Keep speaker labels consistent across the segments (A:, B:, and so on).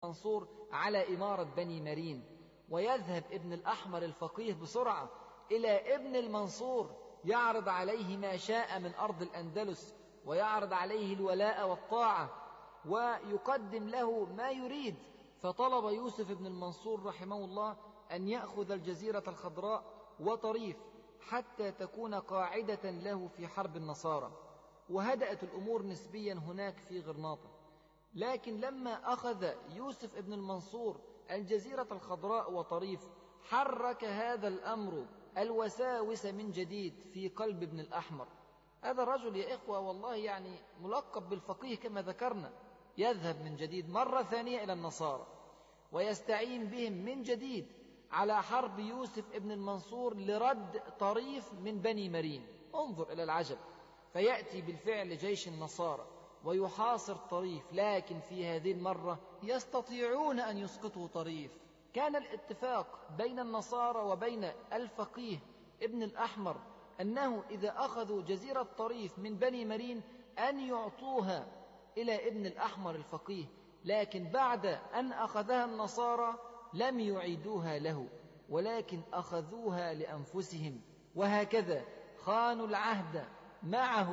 A: المنصور على إمارة بني مرين، ويذهب ابن الأحمر الفقيه بسرعة إلى ابن المنصور يعرض عليه ما شاء من أرض الأندلس، ويعرض عليه الولاء والطاعة، ويقدم له ما يريد. فطلب يوسف بن المنصور رحمه الله أن يأخذ الجزيرة الخضراء وطريف حتى تكون قاعدة له في حرب النصارى. وهدأت الأمور نسبيا هناك في غرناطة. لكن لما أخذ يوسف بن المنصور الجزيرة الخضراء وطريف، حرك هذا الأمر الوساوس من جديد في قلب ابن الأحمر. هذا الرجل يا إخوة والله يعني ملقب بالفقيه كما ذكرنا، يذهب من جديد مرة ثانية إلى النصارى ويستعين بهم من جديد على حرب يوسف ابن المنصور لرد طريف من بني مرين. انظر إلى العجب، فيأتي بالفعل جيش النصارى ويحاصر طريف، لكن في هذه المرة يستطيعون أن يسقطوا طريف. كان الاتفاق بين النصارى وبين الفقيه ابن الأحمر أنه إذا أخذوا جزيرة طريف من بني مرين أن يعطوها إلى ابن الأحمر الفقيه، لكن بعد أن أخذها النصارى لم يعيدوها له، ولكن أخذوها لأنفسهم، وهكذا خانوا العهد معه،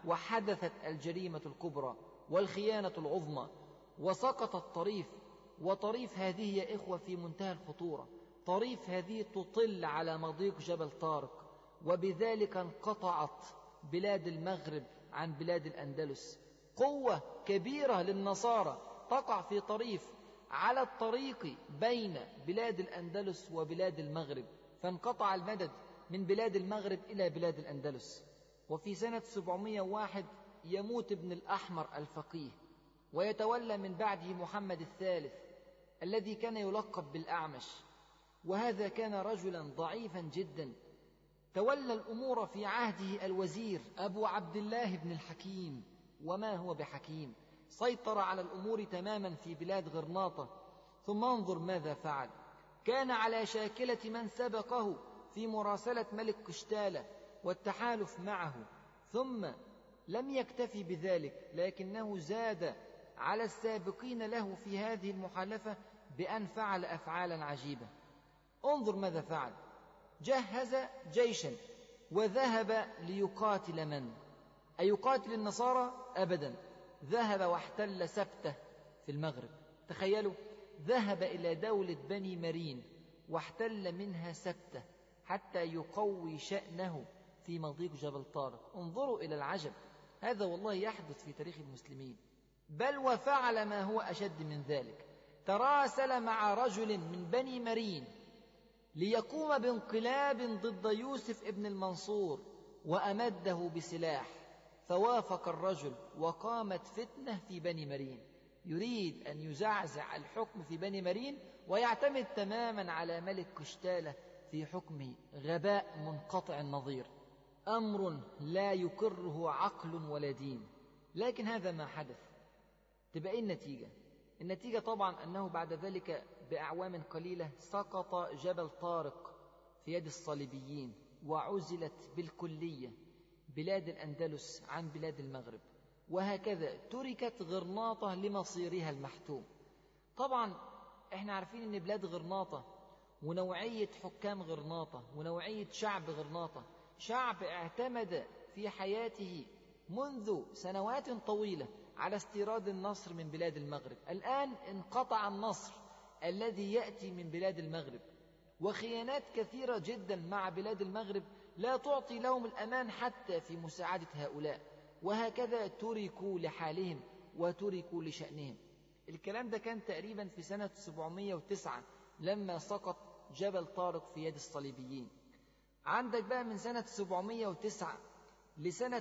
A: وحدثت الجريمة الكبرى والخيانة العظمى، وسقط الطريف. وطريف هذه يا إخوة في منتهى الخطورة، طريف هذه تطل على مضيق جبل طارق، وبذلك انقطعت بلاد المغرب عن بلاد الأندلس. قوة كبيرة للنصارى تقع في طريف على الطريق بين بلاد الأندلس وبلاد المغرب، فانقطع المدد من بلاد المغرب إلى بلاد الأندلس. وفي سنة 701 يموت ابن الأحمر الفقيه، ويتولى من بعده محمد الثالث الذي كان يلقب بالأعمش، وهذا كان رجلا ضعيفا جدا. تولى الأمور في عهده الوزير أبو عبد الله بن الحكيم، وما هو بحكيم، سيطر على الأمور تماما في بلاد غرناطة. ثم انظر ماذا فعل، كان على شاكلة من سبقه في مراسلة ملك قشتالة والتحالف معه، ثم لم يكتفي بذلك، لكنه زاد على السابقين له في هذه المحالفة بأن فعل أفعالا عجيبة. انظر ماذا فعل، جهز جيشا وذهب ليقاتل من؟ أيقاتل النصارى؟ أبدا، ذهب واحتل سبتة في المغرب. تخيلوا، ذهب إلى دولة بني مرين واحتل منها سبتة حتى يقوي شأنه في مضيق جبل طارق. انظروا إلى العجب، هذا والله يحدث في تاريخ المسلمين. بل وفعل ما هو أشد من ذلك، تراسل مع رجل من بني مرين ليقوم بانقلاب ضد يوسف ابن المنصور وأمده بسلاح، فوافق الرجل وقامت فتنة في بني مرين. يريد أن يزعزع الحكم في بني مرين ويعتمد تماما على ملك قشتالة في حكمه. غباء منقطع النظير، أمر لا يقره عقل ولا دين. لكن هذا ما حدث. تبقى إيه النتيجة؟ النتيجة طبعا أنه بعد ذلك بأعوام قليلة سقط جبل طارق في يد الصليبيين، وعزلت بالكلية بلاد الأندلس عن بلاد المغرب، وهكذا تركت غرناطة لمصيرها المحتوم. طبعا احنا عارفين ان بلاد غرناطة ونوعية حكام غرناطة ونوعية شعب غرناطة، شعب اعتمد في حياته منذ سنوات طويلة على استيراد النصر من بلاد المغرب. الآن انقطع النصر الذي يأتي من بلاد المغرب، وخيانات كثيرة جدا مع بلاد المغرب لا تعطي لهم الأمان حتى في مساعدة هؤلاء، وهكذا تركوا لحالهم وتركوا لشأنهم. الكلام ده كان تقريبا في سنة 709 لما سقط جبل طارق في يد الصليبيين. عندك بقى من سنة 709 لسنة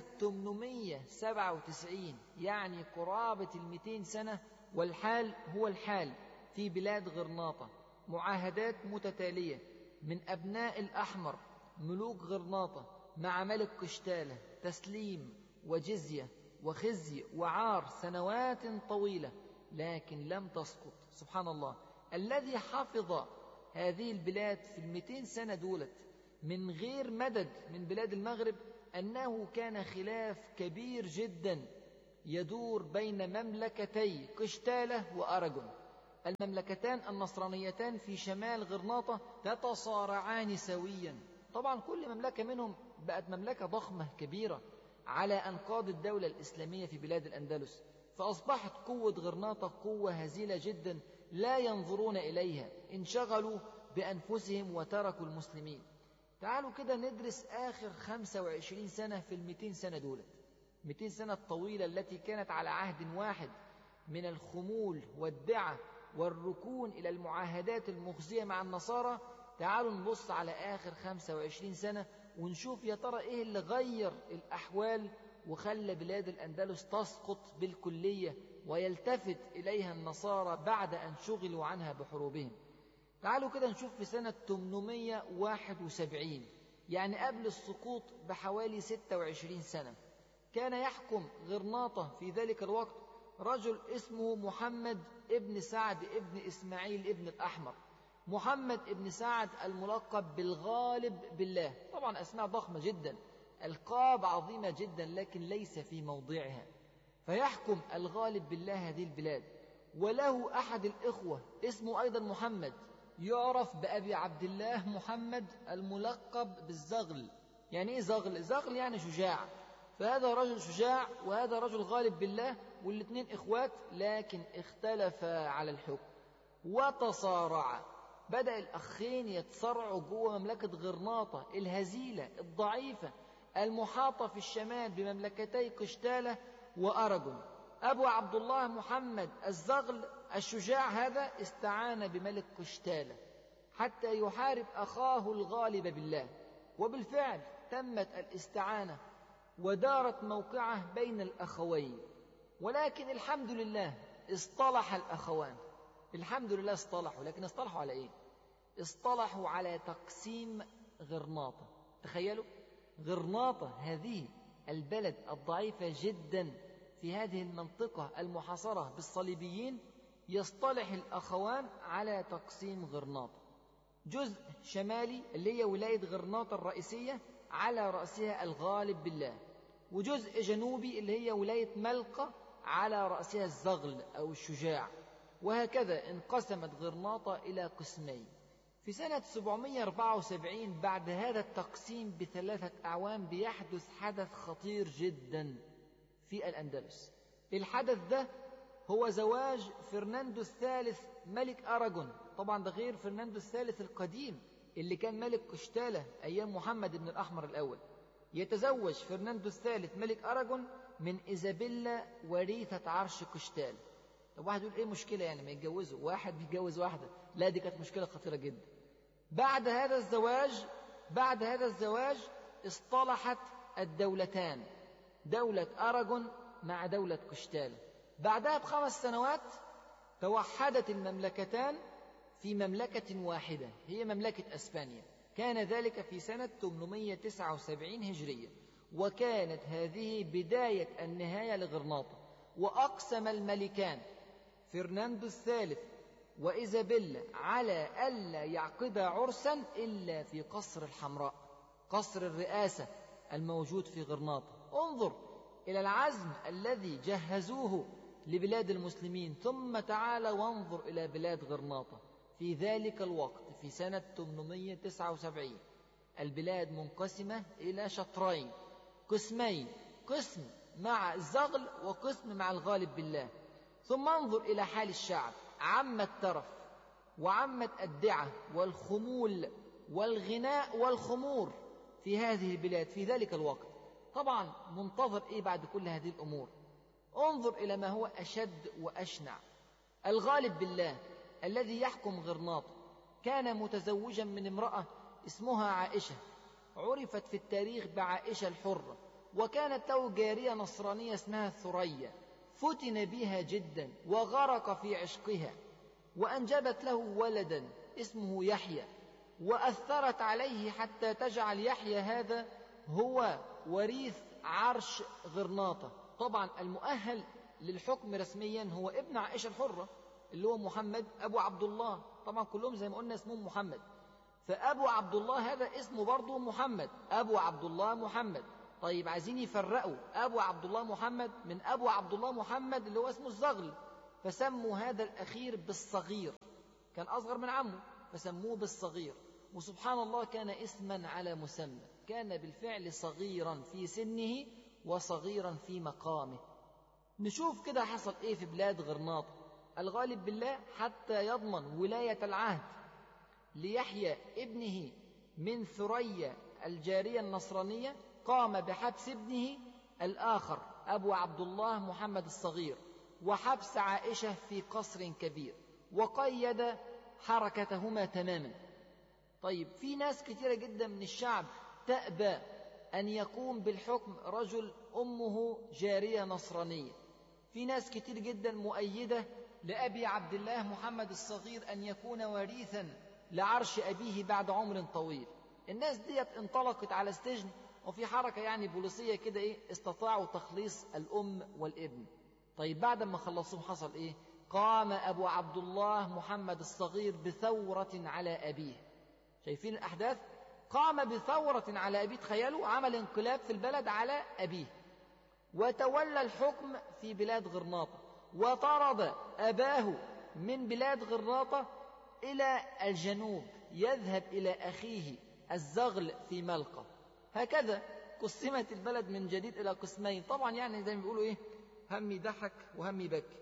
A: 897، يعني قرابة 200 سنة، والحال هو الحال في بلاد غرناطة. معاهدات متتالية من أبناء الأحمر ملوك غرناطة مع ملك قشتالة، تسليم وجزية وخزي وعار سنوات طويلة، لكن لم تسقط. سبحان الله، الذي حفظ هذه البلاد في 200 سنة دولت من غير مدد من بلاد المغرب أنه كان خلاف كبير جدا يدور بين مملكتي قشتالة وأراجون. المملكتان النصرانيتان في شمال غرناطة تتصارعان سويا. طبعا كل مملكة منهم بقت مملكة ضخمة كبيرة على أنقاض الدولة الإسلامية في بلاد الأندلس، فأصبحت قوة غرناطة قوة هزيلة جدا لا ينظرون إليها، انشغلوا بأنفسهم وتركوا المسلمين. تعالوا كده ندرس آخر 25 سنة في 200 سنة دولت، 200 سنة الطويلة التي كانت على عهد واحد من الخمول والدعة والركون إلى المعاهدات المخزية مع النصارى. تعالوا نبص على آخر 25 سنة ونشوف يا ترى إيه اللي غير الأحوال وخلى بلاد الأندلس تسقط بالكلية ويلتفت إليها النصارى بعد أن شغلوا عنها بحروبهم. تعالوا كده نشوف في سنة 871، يعني قبل السقوط بحوالي 26 سنة، كان يحكم غرناطة في ذلك الوقت رجل اسمه محمد ابن سعد ابن إسماعيل ابن الأحمر. محمد ابن سعد الملقب بالغالب بالله، طبعا أسماء ضخمة جدا، ألقاب عظيمة جدا لكن ليس في موضعها. فيحكم الغالب بالله هذه البلاد، وله أحد الإخوة اسمه أيضا محمد، يعرف بأبي عبد الله محمد الملقب بالزغل. يعني إيه زغل؟ زغل يعني شجاع. فهذا رجل شجاع وهذا رجل غالب بالله، والاثنين إخوات لكن اختلفا على الحكم وتصارعا. بدأ الأخين يتصارعوا جوه مملكة غرناطة الهزيلة الضعيفة المحاطة في الشمال بمملكتي قشتالة وأراجون. أبو عبد الله محمد الزغل الشجاع هذا استعان بملك قشتالة حتى يحارب أخاه الغالب بالله، وبالفعل تمت الاستعانة ودارت موقعة بين الأخوين. ولكن الحمد لله اصطلح الأخوان، الحمد لله اصطلحوا، لكن اصطلحوا على إيه؟ اصطلحوا على تقسيم غرناطة. تخيلوا غرناطة هذه البلد الضعيفة جدا في هذه المنطقة المحاصرة بالصليبيين، يصطلح الأخوان على تقسيم غرناطة. جزء شمالي اللي هي ولاية غرناطة الرئيسية على رأسها الغالب بالله، وجزء جنوبي اللي هي ولاية ملقا على رأسها الزغل أو الشجاع. وهكذا انقسمت غرناطة إلى قسمين. في سنة 774 بعد هذا التقسيم ب3 أعوام بيحدث حدث خطير جدا في الأندلس. الحدث ده هو زواج فرناندو الثالث ملك أراجون. طبعا ده غير فرناندو الثالث القديم اللي كان ملك قشتالة أيام محمد بن الأحمر الأول. يتزوج فرناندو الثالث ملك أراجون من إيزابيلا وريثة عرش قشتالة. طب واحد يقول إيه مشكلة يعني ما يتجوزوا واحد بيتجوز واحدة؟ لا، دي كانت مشكلة خطيرة جدا. بعد هذا الزواج اصطلحت الدولتان، دولة أراجون مع دولة قشتالة. بعدها ب5 سنوات توحدت المملكتان في مملكة واحدة هي مملكة أسبانيا. كان ذلك في سنة 879 هجرية، وكانت هذه بداية النهاية لغرناطة. وأقسم الملكان فرناندو الثالث وإيزابيلا على ألا يعقدا عرسا إلا في قصر الحمراء، قصر الرئاسة الموجود في غرناطة. انظر إلى العزم الذي جهزوه لبلاد المسلمين، ثم تعال وانظر إلى بلاد غرناطة في ذلك الوقت في سنة 879. البلاد منقسمة إلى شطرين، قسمين، قسم مع الزغل وقسم مع الغالب بالله. ثم انظر إلى حال الشعب، عم الترف وعمت الدعة والخمول والغناء والخمور في هذه البلاد في ذلك الوقت. طبعا منتظر إيه بعد كل هذه الأمور؟ انظر إلى ما هو أشد وأشنع. الغالب بالله الذي يحكم غرناطة كان متزوجا من امرأة اسمها عائشة، عرفت في التاريخ بعائشة الحرة، وكانت له جارية نصرانية اسمها ثريا، فتن بها جدا وغرق في عشقها، وأنجبت له ولدا اسمه يحيى، وأثرت عليه حتى تجعل يحيى هذا هو وريث عرش غرناطة. طبعا المؤهل للحكم رسميا هو ابن عائشة الحرة اللي هو محمد أبو عبد الله. طبعا كلهم زي ما قلنا اسمهم محمد، فأبو عبد الله هذا اسمه برضه محمد، أبو عبد الله محمد. طيب عايزين يفرقوا أبو عبد الله محمد من أبو عبد الله محمد اللي هو اسمه الزغل، فسموا هذا الأخير بالصغير، كان أصغر من عمه فسموه بالصغير. وسبحان الله كان اسما على مسمى، كان بالفعل صغيرا في سنه وصغيرا في مقامه. نشوف كده حصل ايه في بلاد غرناطة. الغالب بالله حتى يضمن ولاية العهد ليحيى ابنه من ثريا الجارية النصرانية قام بحبس ابنه الآخر أبو عبد الله محمد الصغير، وحبس عائشة في قصر كبير، وقيد حركتهما تماما. طيب في ناس كثيرة جدا من الشعب تأبى أن يقوم بالحكم رجل أمه جارية نصرانية. في ناس كتير جدا مؤيدة لأبي عبد الله محمد الصغير أن يكون وريثا لعرش أبيه بعد عمر طويل. الناس ديت انطلقت على السجن، وفي حركة يعني بوليسية كده استطاعوا تخليص الأم والابن. طيب بعد ما خلصوهم حصل إيه؟ قام أبو عبد الله محمد الصغير بثورة على أبيه. شايفين الأحداث؟ قام بثورة على أبيه، تخيلوا، عمل انقلاب في البلد على أبيه، وتولى الحكم في بلاد غرناطة، وطرد أباه من بلاد غرناطة إلى الجنوب يذهب إلى أخيه الزغل في ملقا. هكذا قسمت البلد من جديد إلى قسمين. طبعا يعني زي ما بيقولوا همي ضحك وهمي بكي.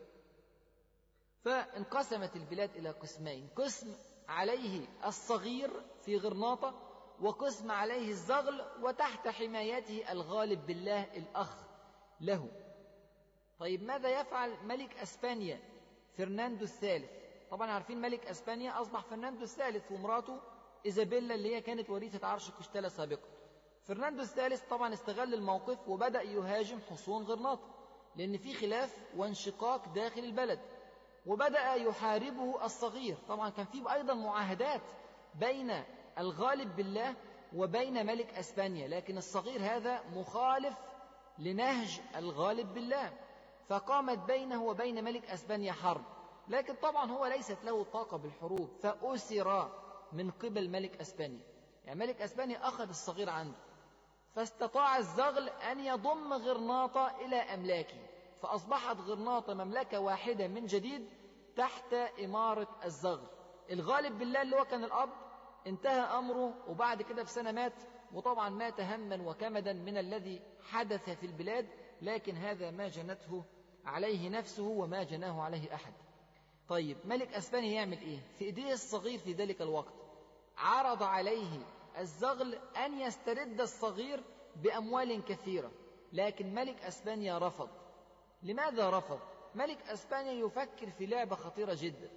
A: فانقسمت البلاد إلى قسمين، قسم عليه الصغير في غرناطة، وقسم عليه الزغل وتحت حمايته الغالب بالله الأخ له. طيب ماذا يفعل ملك أسبانيا فرناندو الثالث؟ طبعا عارفين ملك أسبانيا أصبح فرناندو الثالث، ومراته إيزابيلا اللي هي كانت وريثة عرش قشتالة سابقا. فرناندو الثالث طبعا استغل الموقف وبدأ يهاجم حصون غرناطة، لأن في خلاف وانشقاق داخل البلد، وبدأ يحاربه الصغير. طبعا كان في أيضا معاهدات بين الغالب بالله وبين ملك أسبانيا، لكن الصغير هذا مخالف لنهج الغالب بالله، فقامت بينه وبين ملك أسبانيا حرب. لكن طبعا هو ليست له طاقة بالحروب، فأسر من قبل ملك أسبانيا. يعني ملك أسبانيا أخذ الصغير عنده، فاستطاع الزغل أن يضم غرناطة إلى أملاكه، فأصبحت غرناطة مملكة واحدة من جديد تحت إمارة الزغل. الغالب بالله اللي هو كان الأب انتهى أمره، وبعد كده في سنة مات، وطبعا مات هما وكمدا من الذي حدث في البلاد، لكن هذا ما جنته عليه نفسه وما جناه عليه أحد. طيب ملك أسبانيا يعمل إيه؟ في إيديه الصغير في ذلك الوقت. عرض عليه الزغل أن يسترد الصغير بأموال كثيرة، لكن ملك أسبانيا رفض. لماذا رفض؟ ملك أسبانيا يفكر في لعبة خطيرة جدا.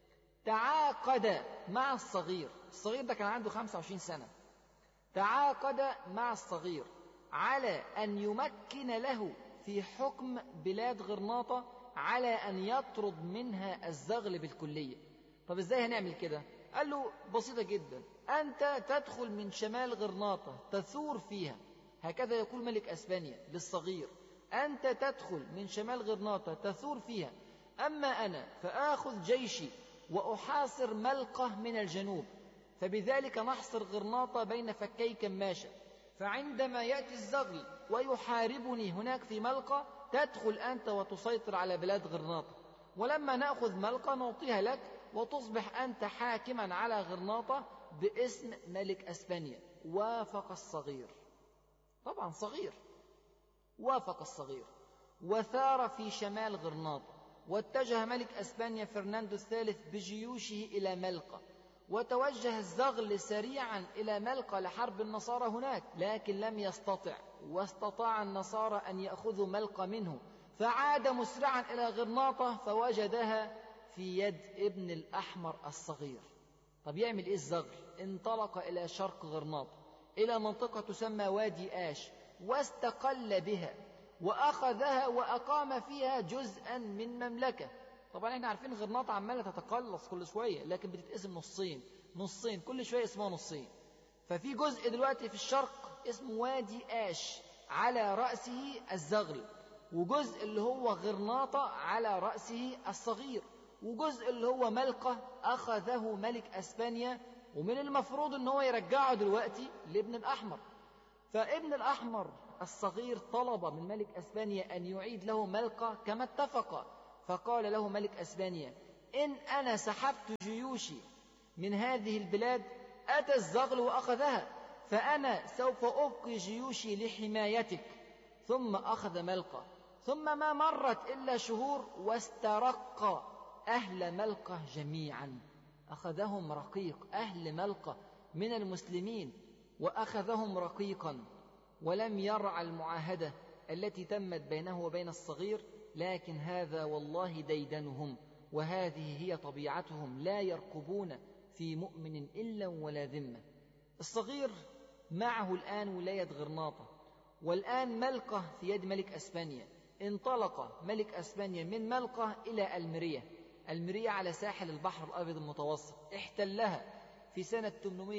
A: تعاقد مع الصغير ده كان عنده 25 سنة، تعاقد مع الصغير على أن يمكن له في حكم بلاد غرناطة، على أن يطرد منها الزغل بالكلية. طب إزاي هنعمل كده؟ قال له بسيطة جدا، أنت تدخل من شمال غرناطة تثور فيها، هكذا يقول ملك أسبانيا للصغير، أنت تدخل من شمال غرناطة تثور فيها، أما أنا فآخذ جيشي وأحاصر ملقا من الجنوب، فبذلك نحصر غرناطة بين فكي كماشة، فعندما يأتي الزغل ويحاربني هناك في ملقا تدخل أنت وتسيطر على بلاد غرناطة، ولما نأخذ ملقا نعطيها لك وتصبح أنت حاكما على غرناطة باسم ملك أسبانيا. وافق الصغير، طبعا صغير، وافق الصغير وثار في شمال غرناطة، واتجه ملك أسبانيا فرناندو الثالث بجيوشه إلى ملقا، وتوجه الزغل سريعا إلى ملقا لحرب النصارى هناك، لكن لم يستطع، واستطاع النصارى أن يأخذوا ملقا منه، فعاد مسرعا إلى غرناطة فوجدها في يد ابن الأحمر الصغير. طب يعمل إيه الزغل؟ انطلق إلى شرق غرناطة إلى منطقة تسمى وادي آش، واستقل بها وأخذها وأقام فيها جزءا من مملكة. طبعا احنا عارفين غرناطة عمالة تتقلص كل شوية، لكن بتتقسم نصين كل شوية اسمها نصين. ففي جزء دلوقتي في الشرق اسمه وادي آش على رأسه الزغل، وجزء اللي هو غرناطة على رأسه الصغير، وجزء اللي هو ملقا أخذه ملك أسبانيا، ومن المفروض ان هو يرجعه دلوقتي لابن الأحمر. فابن الأحمر الصغير طلب من ملك أسبانيا أن يعيد له ملقا كما اتفق، فقال له ملك أسبانيا: إن أنا سحبت جيوشي من هذه البلاد أتى الزغل وأخذها، فأنا سوف أبقي جيوشي لحمايتك. ثم أخذ ملقا، ثم ما مرت إلا شهور واسترق أهل ملقا جميعا، أخذهم رقيق أهل ملقا من المسلمين وأخذهم رقيقا، ولم يرعى المعاهدة التي تمت بينه وبين الصغير، لكن هذا والله ديدنهم، وهذه هي طبيعتهم، لا يرقبون في مؤمن إلا ولا ذمة. الصغير معه الآن ولاية غرناطة، والآن ملقا في يد ملك أسبانيا. انطلق ملك أسبانيا من ملقا إلى ألميريا، ألميريا على ساحل البحر الأبيض المتوسط، احتلها في سنة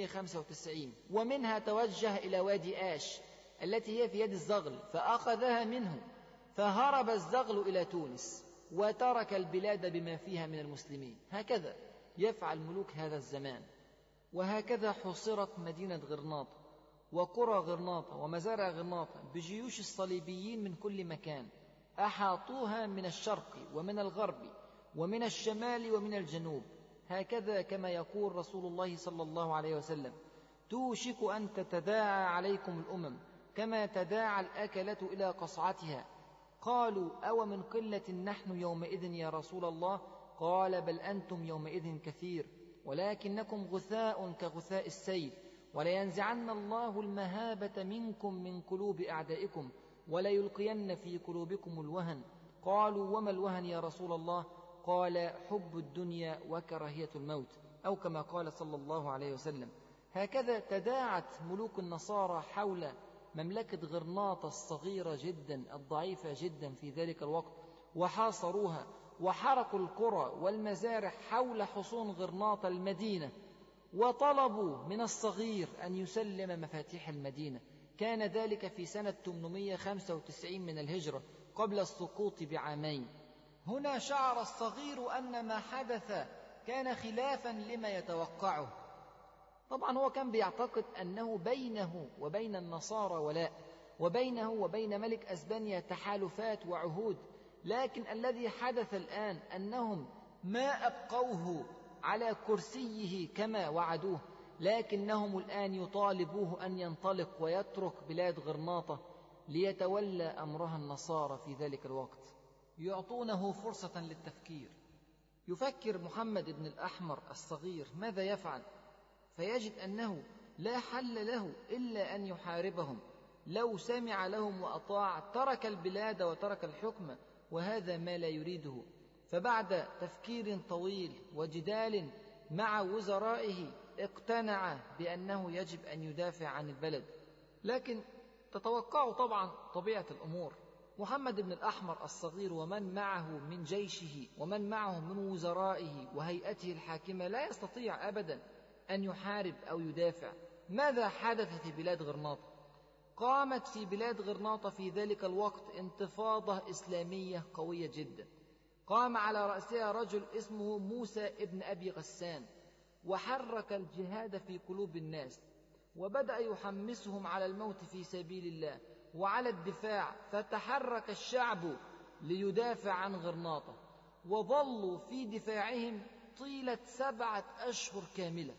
A: 895، ومنها توجه إلى وادي آش التي هي في يد الزغل فأخذها منه، فهرب الزغل إلى تونس وترك البلاد بما فيها من المسلمين. هكذا يفعل ملوك هذا الزمان. وهكذا حصرت مدينة غرناطة وقرى غرناطة ومزارع غرناطة بجيوش الصليبيين من كل مكان، أحاطوها من الشرق ومن الغرب ومن الشمال ومن الجنوب. هكذا كما يقول رسول الله صلى الله عليه وسلم: توشك أن تتداعى عليكم الأمم كما تداعى الأكلة إلى قصعتها. قالوا: أو من قلة نحن يومئذ يا رسول الله؟ قال: بل أنتم يومئذ كثير، ولكنكم غثاء كغثاء السيل، ولينزعن الله المهابة منكم من قلوب أعدائكم، وليلقين في قلوبكم الوهن. قالوا: وما الوهن يا رسول الله؟ قال: حب الدنيا وكراهية الموت، أو كما قال صلى الله عليه وسلم. هكذا تداعت ملوك النصارى حول مملكة غرناطة الصغيرة جدا الضعيفة جدا في ذلك الوقت، وحاصروها وحرقوا القرى والمزارع حول حصون غرناطة المدينة، وطلبوا من الصغير أن يسلم مفاتيح المدينة. كان ذلك في سنة 895 من الهجرة قبل السقوط بعامين. هنا شعر الصغير أن ما حدث كان خلافا لما يتوقعه. طبعا هو كان بيعتقد أنه بينه وبين النصارى ولاء، وبينه وبين ملك أسبانيا تحالفات وعهود، لكن الذي حدث الآن أنهم ما أبقوه على كرسيه كما وعدوه، لكنهم الآن يطالبوه أن ينطلق ويترك بلاد غرناطة ليتولى أمرها النصارى في ذلك الوقت. يعطونه فرصة للتفكير. يفكر محمد بن الأحمر الصغير ماذا يفعل، فيجد أنه لا حل له إلا أن يحاربهم. لو سمع لهم وأطاع ترك البلاد وترك الحكم، وهذا ما لا يريده. فبعد تفكير طويل وجدال مع وزرائه اقتنع بأنه يجب أن يدافع عن البلد. لكن تتوقع طبعا طبيعة الأمور، محمد بن الأحمر الصغير ومن معه من جيشه ومن معه من وزرائه وهيئته الحاكمة لا يستطيع أبدا أن يحارب أو يدافع. ماذا حدث في بلاد غرناطة؟ قامت في بلاد غرناطة في ذلك الوقت انتفاضة إسلامية قوية جدا، قام على رأسها رجل اسمه موسى ابن أبي غسان، وحرك الجهاد في قلوب الناس، وبدأ يحمسهم على الموت في سبيل الله وعلى الدفاع. فتحرك الشعب ليدافع عن غرناطة، وظلوا في دفاعهم طيلة 7 أشهر كاملة،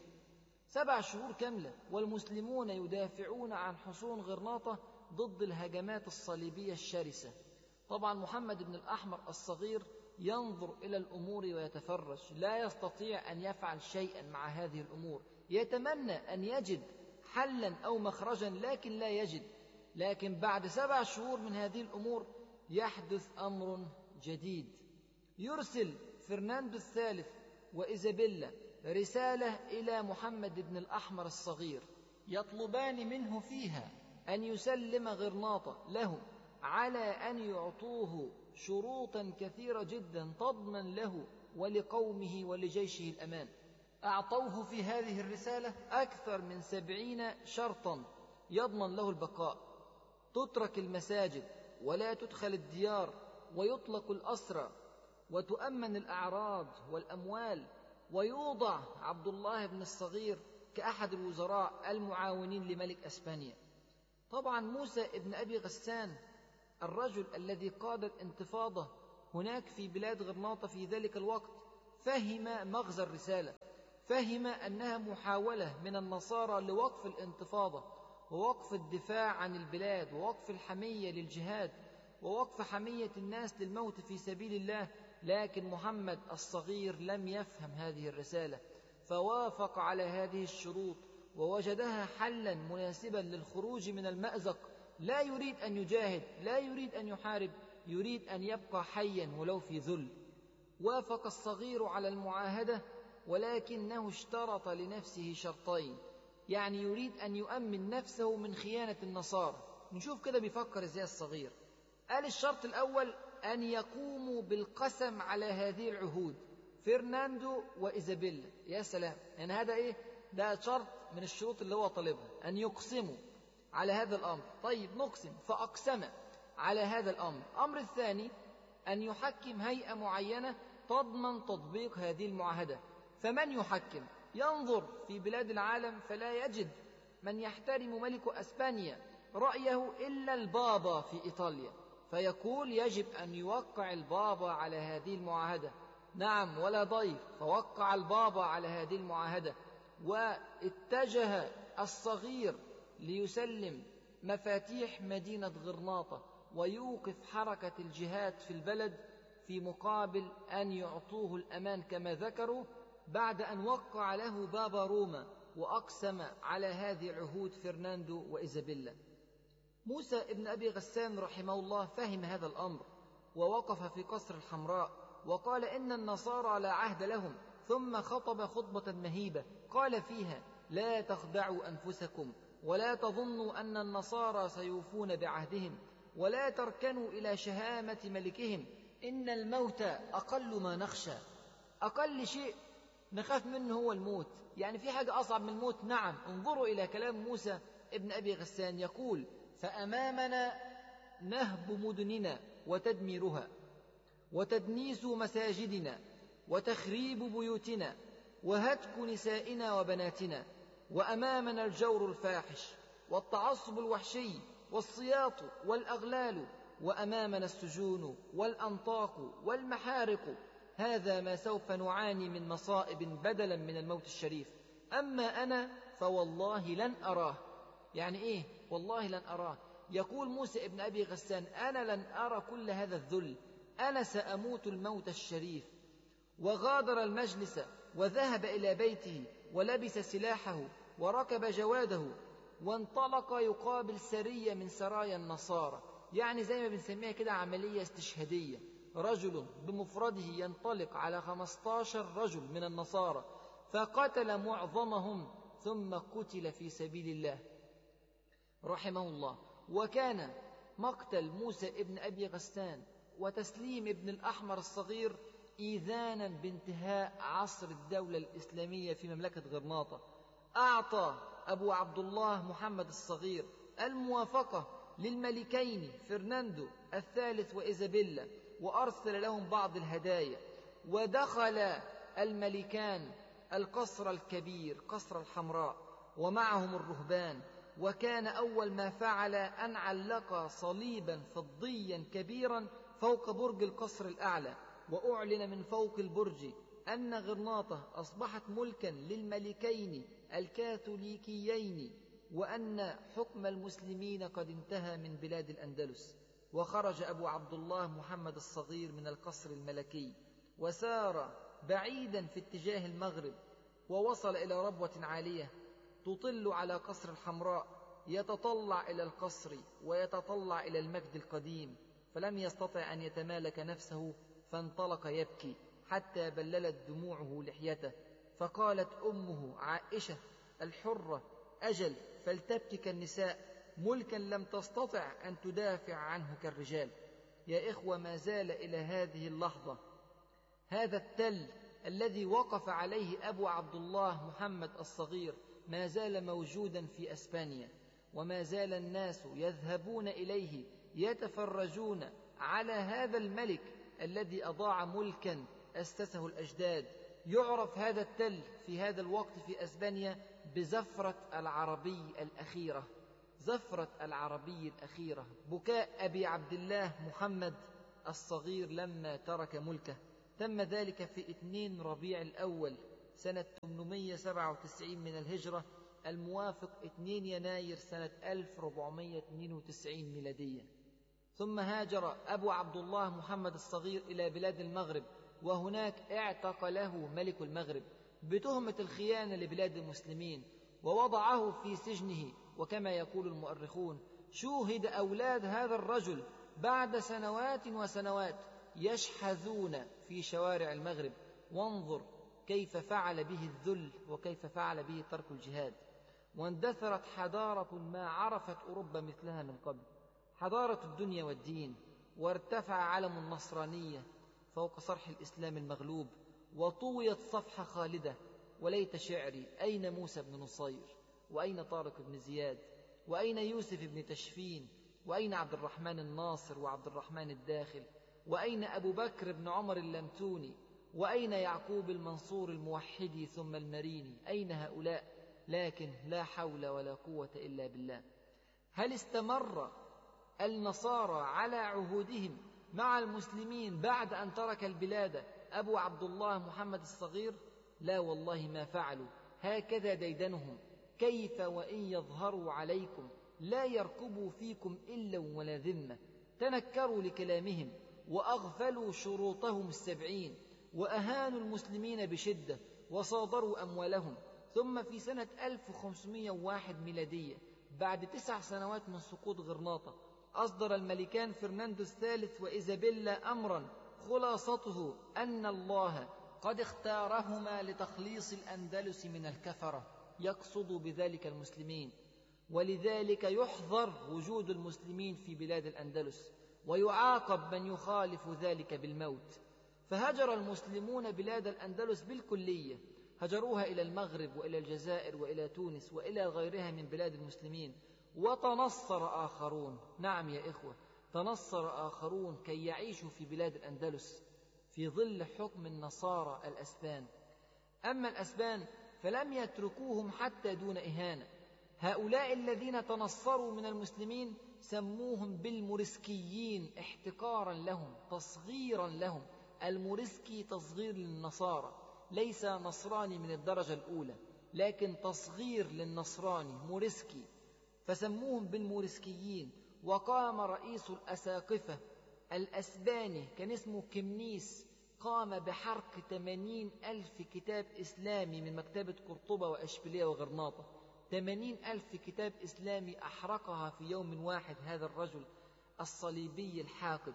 A: 7 شهور كاملة، والمسلمون يدافعون عن حصون غرناطة ضد الهجمات الصليبية الشرسة. طبعا محمد بن الأحمر الصغير ينظر إلى الأمور ويتفرج، لا يستطيع أن يفعل شيئا مع هذه الأمور، يتمنى أن يجد حلا أو مخرجا لكن لا يجد. لكن بعد 7 شهور من هذه الأمور يحدث أمر جديد. يرسل فرناندو الثالث وإيزابيلا رسالة إلى محمد بن الأحمر الصغير، يطلبان منه فيها أن يسلم غرناطة له على أن يعطوه شروطا كثيرة جدا تضمن له ولقومه ولجيشه الأمان. أعطوه في هذه الرسالة أكثر من 70 شرطا يضمن له البقاء: تترك المساجد ولا تدخل الديار، ويطلق الأسرى، وتؤمن الأعراض والأموال، ويوضع عبد الله بن الصغير كأحد الوزراء المعاونين لملك أسبانيا. طبعا موسى ابن أبي غسان الرجل الذي قاد الانتفاضة هناك في بلاد غرناطة في ذلك الوقت فهم مغزى الرسالة، فهم أنها محاولة من النصارى لوقف الانتفاضة ووقف الدفاع عن البلاد ووقف الحمية للجهاد ووقف حمية الناس للموت في سبيل الله. لكن محمد الصغير لم يفهم هذه الرسالة، فوافق على هذه الشروط ووجدها حلا مناسبا للخروج من المأزق. لا يريد أن يجاهد، لا يريد أن يحارب، يريد أن يبقى حيا ولو في ذل. وافق الصغير على المعاهدة، ولكنه اشترط لنفسه شرطين، يعني يريد أن يؤمن نفسه من خيانة النصارى. نشوف كده بيفكر ازاي الصغير. قال الشرط الأول أن يقوموا بالقسم على هذه العهود، فرناندو وإيزابيلا. يا سلام، يعني هذا إيه؟ ده شرط من الشروط اللي هو طالبها، أن يقسموا على هذا الأمر. طيب نقسم، فأقسم على هذا الأمر. الأمر الثاني أن يحكم هيئة معينة تضمن تطبيق هذه المعاهدة. فمن يحكم؟ ينظر في بلاد العالم فلا يجد من يحترم ملك أسبانيا رأيه إلا البابا في إيطاليا، فيقول يجب أن يوقع البابا على هذه المعاهدة. نعم، ولا ضيف، فوقع البابا على هذه المعاهدة. واتجه الصغير ليسلم مفاتيح مدينة غرناطة ويوقف حركة الجهاد في البلد، في مقابل أن يعطوه الأمان كما ذكروا، بعد أن وقع له بابا روما وأقسم على هذه العهود فرناندو وإيزابيلا. موسى ابن أبي غسان رحمه الله فهم هذا الأمر ووقف في قصر الحمراء وقال إن النصارى لا عهد لهم، ثم خطب خطبة مهيبة قال فيها: لا تخدعوا أنفسكم ولا تظنوا أن النصارى سيوفون بعهدهم، ولا تركنوا إلى شهامة ملكهم، إن الموت أقل ما نخشى. أقل شيء نخاف منه هو الموت. يعني في حاجة أصعب من الموت؟ نعم. انظروا إلى كلام موسى ابن أبي غسان، يقول: فأمامنا نهب مدننا وتدميرها، وتدنيس مساجدنا، وتخريب بيوتنا، وهتك نسائنا وبناتنا، وأمامنا الجور الفاحش والتعصب الوحشي والسياط والأغلال، وأمامنا السجون والأنطاق والمحارق. هذا ما سوف نعاني من مصائب بدلا من الموت الشريف. أما أنا فوالله لن أراه. يعني إيه والله لن أراه؟ يقول موسى ابن أبي غسان: أنا لن أرى كل هذا الذل، أنا سأموت الموت الشريف. وغادر المجلس وذهب إلى بيته ولبس سلاحه وركب جواده وانطلق يقابل سرية من سرايا النصارى. يعني زي ما بنسميها كده عملية استشهادية، رجل بمفرده ينطلق على 15 رجل من النصارى، فقتل معظمهم ثم قتل في سبيل الله رحمه الله. وكان مقتل موسى ابن أبي غسان وتسليم ابن الأحمر الصغير إيذانا بانتهاء عصر الدولة الإسلامية في مملكة غرناطة. أعطى أبو عبد الله محمد الصغير الموافقة للملكين فرناندو الثالث وإيزابيلا، وأرسل لهم بعض الهدايا. ودخل الملكان القصر الكبير قصر الحمراء ومعهم الرهبان، وكان أول ما فعل أن علق صليبا فضيا كبيرا فوق برج القصر الأعلى، وأعلن من فوق البرج أن غرناطة أصبحت ملكا للملكين الكاثوليكيين، وأن حكم المسلمين قد انتهى من بلاد الأندلس. وخرج أبو عبد الله محمد الصغير من القصر الملكي وسار بعيدا في اتجاه المغرب، ووصل إلى ربوة عالية تطل على قصر الحمراء، يتطلع إلى القصر ويتطلع إلى المجد القديم، فلم يستطع أن يتمالك نفسه، فانطلق يبكي حتى بللت دموعه لحيته. فقالت أمه عائشة الحرة: أجل، فلتبكي كالنساء، ملكا لم تستطع أن تدافع عنه كالرجال. يا إخوة، ما زال إلى هذه اللحظة هذا التل الذي وقف عليه أبو عبد الله محمد الصغير ما زال موجودا في أسبانيا، وما زال الناس يذهبون إليه يتفرجون على هذا الملك الذي أضاع ملكا أسسه الأجداد. يعرف هذا التل في هذا الوقت في أسبانيا بزفرة العربي الأخيرة. زفرة العربي الأخيرة، بكاء أبي عبد الله محمد الصغير لما ترك ملكه. تم ذلك في 2 ربيع الأول سنة 897 من الهجرة، الموافق 2 يناير سنة 1492 ميلادية. ثم هاجر أبو عبد الله محمد الصغير إلى بلاد المغرب، وهناك اعتقله ملك المغرب بتهمة الخيانة لبلاد المسلمين، ووضعه في سجنه. وكما يقول المؤرخون، شوهد أولاد هذا الرجل بعد سنوات وسنوات يشحذون في شوارع المغرب. وانظر كيف فعل به الذل، وكيف فعل به ترك الجهاد. واندثرت حضارة ما عرفت أوروبا مثلها من قبل، حضارة الدنيا والدين، وارتفع علم النصرانية فوق صرح الإسلام المغلوب، وطويت صفحة خالدة. وليت شعري، أين موسى بن نصير؟ وأين طارق بن زياد؟ وأين يوسف بن تشفين؟ وأين عبد الرحمن الناصر وعبد الرحمن الداخل؟ وأين أبو بكر بن عمر اللمتوني؟ وأين يعقوب المنصور الموحدي ثم المريني؟ أين هؤلاء؟ لكن لا حول ولا قوة إلا بالله. هل استمر النصارى على عهودهم مع المسلمين بعد أن ترك البلاد أبو عبد الله محمد الصغير؟ لا والله ما فعلوا. هكذا ديدنهم: كيف وإن يظهروا عليكم لا يرقبوا فيكم إلا ولا ذمة. تنكروا لكلامهم وأغفلوا شروطهم 70، وأهانوا المسلمين بشدة وصادروا أموالهم. ثم في سنة 1501 ميلادية، بعد 9 سنوات من سقوط غرناطة، أصدر الملكان فرناندو الثالث وإيزابيلا أمرا خلاصته أن الله قد اختارهما لتخليص الأندلس من الكفرة، يقصد بذلك المسلمين. ولذلك يحظر وجود المسلمين في بلاد الأندلس، ويعاقب من يخالف ذلك بالموت. فهجر المسلمون بلاد الأندلس بالكلية، هجروها إلى المغرب وإلى الجزائر وإلى تونس وإلى غيرها من بلاد المسلمين. وتنصر آخرون، نعم يا إخوة، تنصر آخرون كي يعيشوا في بلاد الأندلس في ظل حكم النصارى الأسبان. أما الأسبان فلم يتركوهم حتى دون إهانة. هؤلاء الذين تنصروا من المسلمين سموهم بالموريسكيين احتقارا لهم، تصغيرا لهم. الموريسكي تصغير للنصارى، ليس نصراني من الدرجة الأولى، لكن تصغير للنصراني، موريسكي، فسموهم بالموريسكيين. وقام رئيس الأساقفة الأسباني، كان اسمه كمنيس، قام بحرق 80,000 كتاب إسلامي من مكتبة قرطبة وأشبيلية وغرناطة. 80,000 كتاب إسلامي أحرقها في يوم واحد هذا الرجل الصليبي الحاقد.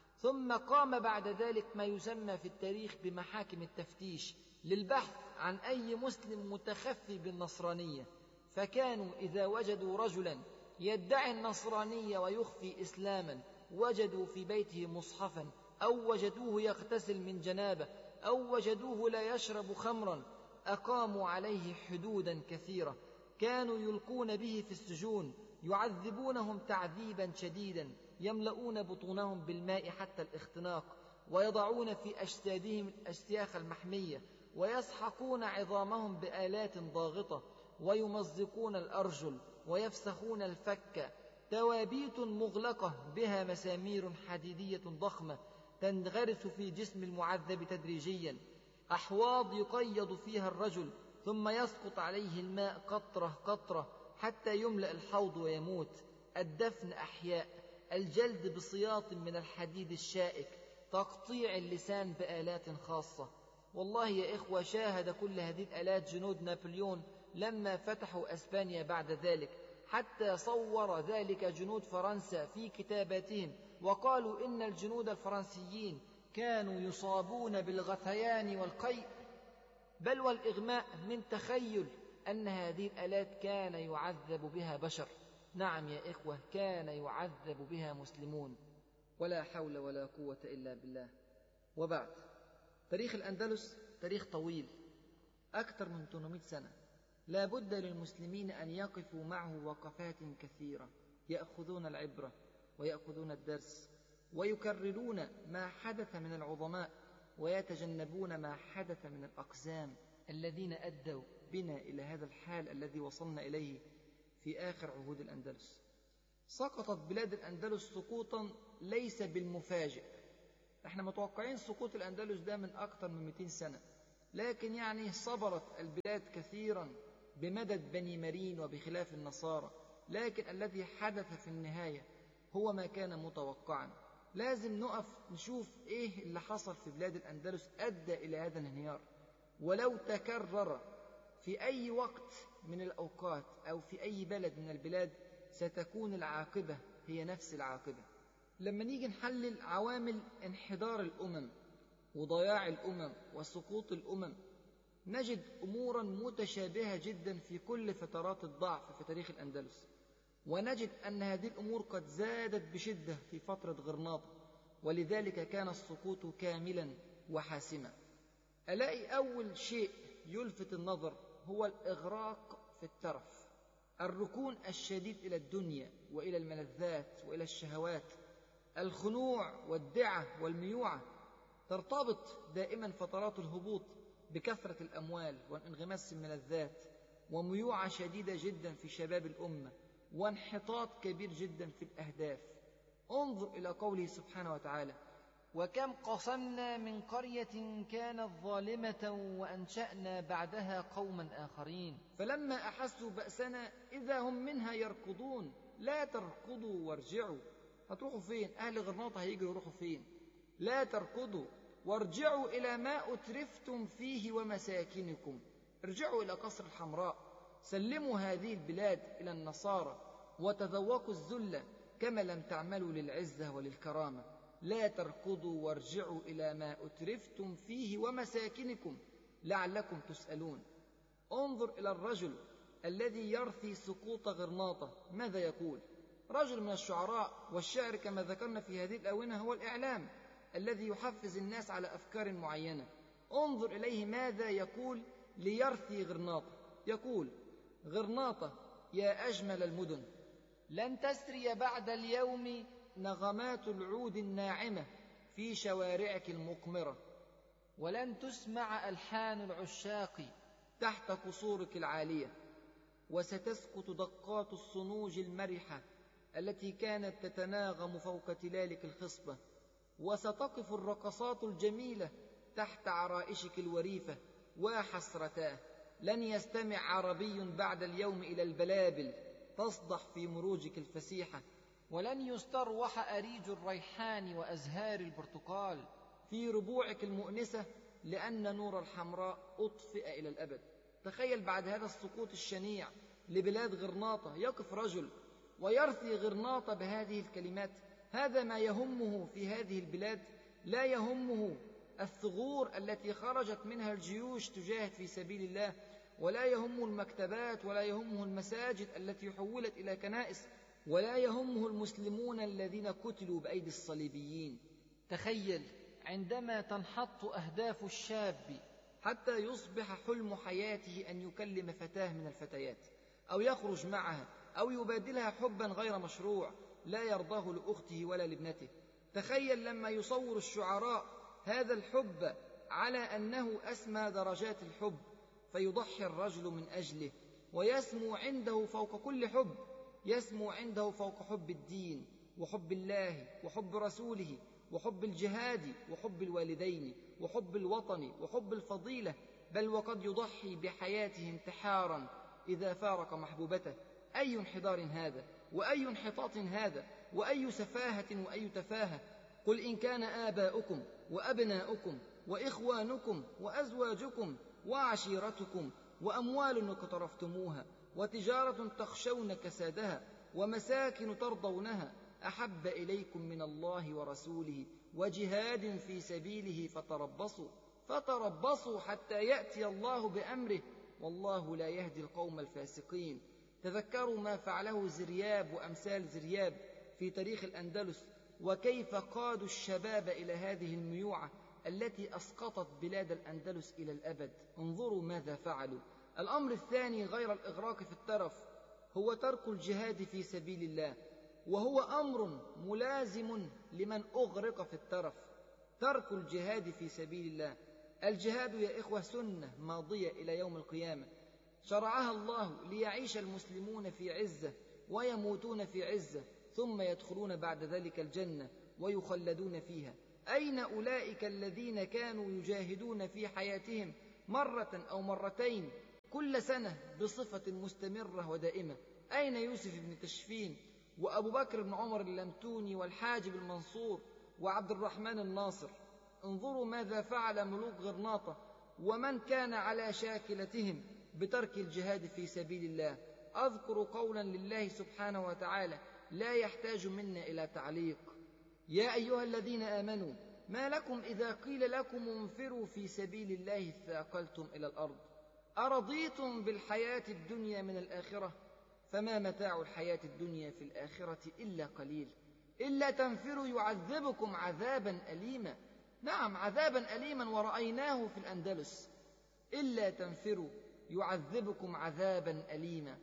A: ثم قام بعد ذلك ما يسمى في التاريخ بمحاكم التفتيش للبحث عن أي مسلم متخفي بالنصرانية. فكانوا إذا وجدوا رجلا يدعي النصرانية ويخفي إسلاما، وجدوا في بيته مصحفا، أو وجدوه يغتسل من جنابة، أو وجدوه لا يشرب خمرا، أقاموا عليه حدودا كثيرة. كانوا يلقون به في السجون، يعذبونهم تعذيبا شديدا، يملؤون بطونهم بالماء حتى الاختناق، ويضعون في أجسادهم الأشياخ المحمية، ويسحقون عظامهم بآلات ضاغطة، ويمزقون الأرجل، ويفسخون الفك. توابيت مغلقة بها مسامير حديدية ضخمة تنغرس في جسم المعذب تدريجيا، أحواض يقيض فيها الرجل ثم يسقط عليه الماء قطرة قطرة حتى يملأ الحوض ويموت. الدفن أحياء، الجلد بسياط من الحديد الشائك، تقطيع اللسان بآلات خاصة. والله يا إخوة، شاهد كل هذه الآلات جنود نابليون لما فتحوا أسبانيا بعد ذلك، حتى صور ذلك جنود فرنسا في كتاباتهم، وقالوا إن الجنود الفرنسيين كانوا يصابون بالغثيان والقيء بل والإغماء من تخيل أن هذه الآلات كان يعذب بها بشر. نعم يا إخوة، كان يعذب بها مسلمون. ولا حول ولا قوة إلا بالله. وبعد، تاريخ الأندلس تاريخ طويل، أكثر من 800 سنة. لا بد للمسلمين أن يقفوا معه وقفات كثيرة، يأخذون العبرة ويأخذون الدرس، ويكررون ما حدث من العظماء، ويتجنبون ما حدث من الأقزام الذين أدوا بنا إلى هذا الحال الذي وصلنا إليه في آخر عهود الأندلس. سقطت بلاد الأندلس سقوطا ليس بالمفاجئ، احنا متوقعين سقوط الأندلس ده من أكثر من 200 سنة، لكن يعني صبرت البلاد كثيرا بمدد بني مرين وبخلاف النصارى، لكن الذي حدث في النهاية هو ما كان متوقعا. لازم نقف نشوف ايه اللي حصل في بلاد الأندلس أدى إلى هذا الانهيار، ولو تكرر في أي وقت من الأوقات أو في أي بلد من البلاد ستكون العاقبة هي نفس العاقبة. لما نيجي نحلل عوامل انحدار الأمم وضياع الأمم وسقوط الأمم نجد أمورا متشابهة جدا في كل فترات الضعف في تاريخ الأندلس، ونجد أن هذه الأمور قد زادت بشدة في فترة غرناطة، ولذلك كان السقوط كاملا وحاسما. ألاقي أول شيء يلفت النظر هو الإغراق في الترف، الركون الشديد إلى الدنيا وإلى الملذات وإلى الشهوات، الخنوع والدعة والميوعة. ترتبط دائما فترات الهبوط بكثرة الأموال وانغماس في الملذات، وميوعة شديدة جدا في شباب الأمة، وانحطاط كبير جدا في الأهداف. انظر إلى قوله سبحانه وتعالى: وكم قصمنا من قرية كانت ظالمة وأنشأنا بعدها قوما آخرين فلما أحسوا بأسنا إذا هم منها يركضون لا تركضوا وارجعوا. هتروحوا فين؟ أهل غرناطة هيجوا يروحوا فين؟ لا تركضوا وارجعوا إلى ما أترفتم فيه ومساكنكم. ارجعوا إلى قصر الحمراء، سلموا هذه البلاد إلى النصارى وتذوقوا الذل كما لم تعملوا للعزة وللكرامة. لا تركضوا وارجعوا إلى ما أترفتم فيه ومساكنكم لعلكم تسألون. انظر إلى الرجل الذي يرثي سقوط غرناطة ماذا يقول؟ رجل من الشعراء، والشعر كما ذكرنا في هذه الآونة هو الإعلام الذي يحفز الناس على أفكار معينة. انظر إليه ماذا يقول ليرثي غرناطة. يقول: غرناطة يا أجمل المدن، لن تسري بعد اليوم نغمات العود الناعمة في شوارعك المقمرة، ولن تسمع ألحان العشاق تحت قصورك العالية، وستسقط دقات الصنوج المرحة التي كانت تتناغم فوق تلالك الخصبة، وستقف الرقصات الجميلة تحت عرائشك الوريفة. وحسرتاه، لن يستمع عربي بعد اليوم إلى البلابل تصدح في مروجك الفسيحة، ولن يستروح أريج الريحان وأزهار البرتقال في ربوعك المؤنسة، لأن نور الحمراء أطفئ إلى الأبد. تخيل بعد هذا السقوط الشنيع لبلاد غرناطة يقف رجل ويرثي غرناطة بهذه الكلمات. هذا ما يهمه في هذه البلاد، لا يهمه الثغور التي خرجت منها الجيوش تجاهد في سبيل الله، ولا يهمه المكتبات، ولا يهمه المساجد التي حولت إلى كنائس، ولا يهمه المسلمون الذين قتلوا بأيدي الصليبيين. تخيل عندما تنحط أهداف الشاب حتى يصبح حلم حياته أن يكلم فتاة من الفتيات، أو يخرج معها، أو يبادلها حبا غير مشروع لا يرضاه لأخته ولا لابنته. تخيل لما يصور الشعراء هذا الحب على أنه أسمى درجات الحب، فيضحي الرجل من أجله، ويسمو عنده فوق كل حب، يسمو عنده فوق حب الدين وحب الله وحب رسوله وحب الجهاد وحب الوالدين وحب الوطن وحب الفضيلة، بل وقد يضحي بحياته انتحارا إذا فارق محبوبته. أي انحدار هذا، وأي انحطاط هذا، وأي سفاهة وأي تفاهة. قل إن كان آباؤكم وأبناؤكم وإخوانكم وأزواجكم وعشيرتكم وأموال اقترفتموها وتجارة تخشون كسادها ومساكن ترضونها أحب إليكم من الله ورسوله وجهاد في سبيله فتربصوا حتى يأتي الله بأمره والله لا يهدي القوم الفاسقين. تذكروا ما فعله زرياب وأمثال زرياب في تاريخ الأندلس، وكيف قادوا الشباب إلى هذه الميوعة التي أسقطت بلاد الأندلس إلى الأبد. انظروا ماذا فعلوا. الأمر الثاني غير الإغراق في الترف هو ترك الجهاد في سبيل الله، وهو أمر ملازم لمن أغرق في الترف. ترك الجهاد في سبيل الله. الجهاد يا إخوة سنة ماضية إلى يوم القيامة، شرعها الله ليعيش المسلمون في عزة ويموتون في عزة، ثم يدخلون بعد ذلك الجنة ويخلدون فيها. أين أولئك الذين كانوا يجاهدون في حياتهم مرة أو مرتين كل سنة بصفة مستمرة ودائمة؟ أين يوسف بن تشفين وأبو بكر بن عمر اللمتوني والحاجب المنصور وعبد الرحمن الناصر؟ انظروا ماذا فعل ملوك غرناطة ومن كان على شاكلتهم بترك الجهاد في سبيل الله. أذكر قولا لله سبحانه وتعالى لا يحتاج منا إلى تعليق: يا أيها الذين آمنوا ما لكم إذا قيل لكم انفروا في سبيل الله اثاقلتم إلى الأرض أرضيتم بالحياة الدنيا من الآخرة فما متاع الحياة الدنيا في الآخرة إلا قليل إلا تنفروا يعذبكم عذابا أليما. نعم، عذابا أليما، ورأيناه في الأندلس. إلا تنفروا يعذبكم عذابا أليما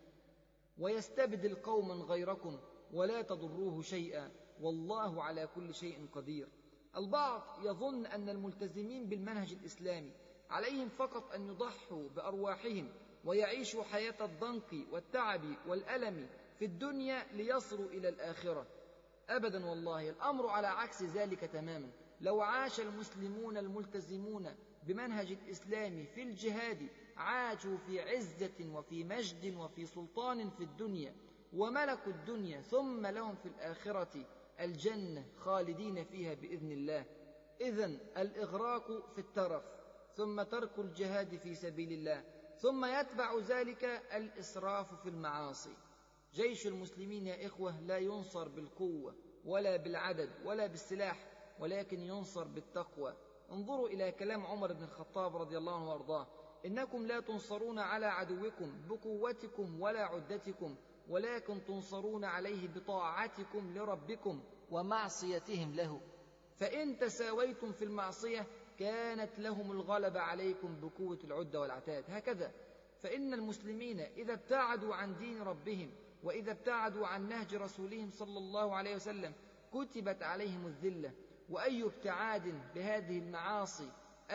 A: ويستبدل قوما غيركم ولا تضروه شيئا والله على كل شيء قدير. البعض يظن أن الملتزمين بالمنهج الإسلامي عليهم فقط أن يضحوا بأرواحهم ويعيشوا حياة الضنك والتعب والألم في الدنيا ليصلوا إلى الآخرة. أبدا والله، الأمر على عكس ذلك تماما. لو عاش المسلمون الملتزمون بمنهج الإسلام في الجهاد عاشوا في عزة وفي مجد وفي سلطان في الدنيا وملكوا الدنيا، ثم لهم في الآخرة الجنة خالدين فيها بإذن الله. إذن الإغراق في الترف ثم ترك الجهاد في سبيل الله ثم يتبع ذلك الإسراف في المعاصي. جيش المسلمين يا إخوة لا ينصر بالقوة ولا بالعدد ولا بالسلاح، ولكن ينصر بالتقوى. انظروا إلى كلام عمر بن الخطاب رضي الله عنه وارضاه: إنكم لا تنصرون على عدوكم بقوتكم ولا عدتكم ولكن تنصرون عليه بطاعتكم لربكم ومعصيتهم له، فإن تساويتم في المعصية كانت لهم الغلبة عليكم بقوة العدة والعتاد. هكذا فإن المسلمين إذا ابتعدوا عن دين ربهم وإذا ابتعدوا عن نهج رسولهم صلى الله عليه وسلم كتبت عليهم الذلة. وأي ابتعاد بهذه المعاصي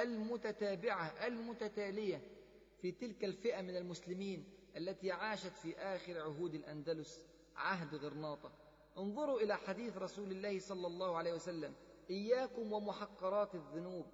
A: المتتابعة المتتالية في تلك الفئة من المسلمين التي عاشت في آخر عهود الأندلس عهد غرناطة. انظروا إلى حديث رسول الله صلى الله عليه وسلم: إياكم ومحقرات الذنوب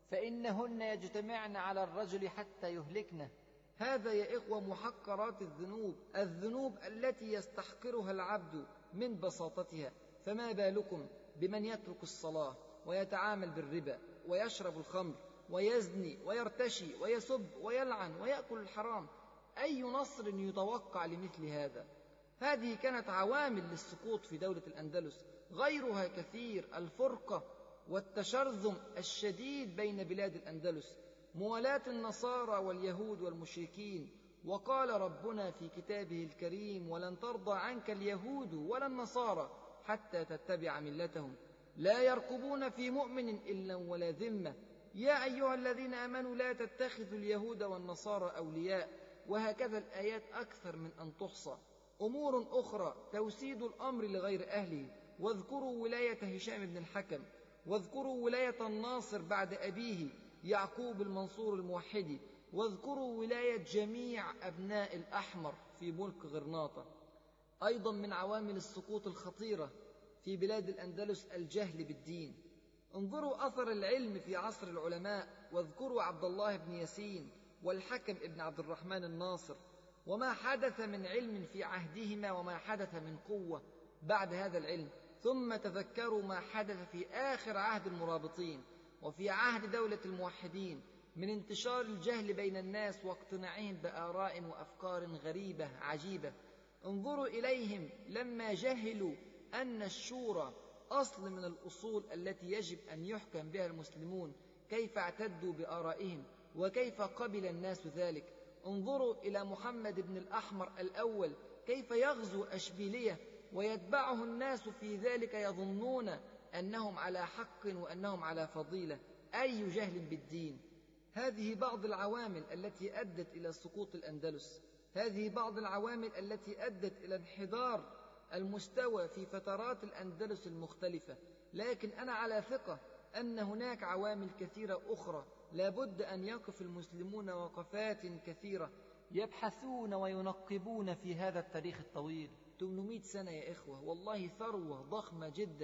A: فإنهن يجتمعن على الرجل حتى يهلكنه. هذا يا إخوة محقرات الذنوب، الذنوب التي يستحقرها العبد من بساطتها. فما بالكم بمن يترك الصلاة ويتعامل بالربا ويشرب الخمر ويزني ويرتشي ويسب ويلعن ويأكل الحرام؟ أي نصر يتوقع لمثل هذا؟ هذه كانت عوامل للسقوط في دولة الأندلس، غيرها كثير: الفرقة والتشرذم الشديد بين بلاد الأندلس، موالاة النصارى واليهود والمشركين. وقال ربنا في كتابه الكريم: ولن ترضى عنك اليهود ولا النصارى حتى تتبع ملتهم لا يرقبون في مؤمن إلا ولا ذمة يا أيها الذين آمنوا لا تتخذوا اليهود والنصارى أولياء. وهكذا الآيات أكثر من أن تحصى. أمور أخرى: توسيد الأمر لغير أهله. واذكروا ولاية هشام بن الحكم، واذكروا ولاية الناصر بعد أبيه يعقوب المنصور الموحدي، واذكروا ولاية جميع أبناء الأحمر في ملك غرناطة. أيضا من عوامل السقوط الخطيرة في بلاد الأندلس الجهل بالدين. انظروا أثر العلم في عصر العلماء، واذكروا عبد الله بن ياسين والحكم ابن عبد الرحمن الناصر وما حدث من علم في عهدهما وما حدث من قوة بعد هذا العلم. ثم تذكروا ما حدث في آخر عهد المرابطين وفي عهد دولة الموحدين من انتشار الجهل بين الناس واقتناعهم بآراء وأفكار غريبة عجيبة. انظروا إليهم لما جهلوا أن الشورى أصل من الأصول التي يجب أن يحكم بها المسلمون، كيف اعتدوا بآرائهم وكيف قبل الناس ذلك. انظروا إلى محمد بن الأحمر الأول كيف يغزو أشبيلية ويتبعه الناس في ذلك يظنون أنهم على حق وأنهم على فضيلة. أي جهل بالدين! هذه بعض العوامل التي أدت إلى سقوط الأندلس، هذه بعض العوامل التي أدت إلى انحدار المستوى في فترات الأندلس المختلفة. لكن أنا على ثقة أن هناك عوامل كثيرة أخرى لا بد أن يقف المسلمون وقفات كثيرة يبحثون وينقبون في هذا التاريخ الطويل. 800 سنة يا إخوة، والله ثروة ضخمة جدا